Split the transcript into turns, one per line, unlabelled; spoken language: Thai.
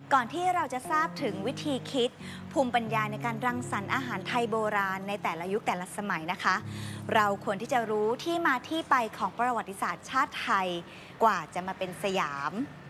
ก่อนที่เราจะทราบถึงวิธีคิดภูมิปัญญาในการรังสรรค์อาหารไทยโบราณในแต่ละยุคแต่ละสมัยนะคะเราควรที่จะรู้ที่มาที่ไปของประวัติศาสตร์ชาติไทยกว่าจะมาเป็นสยาม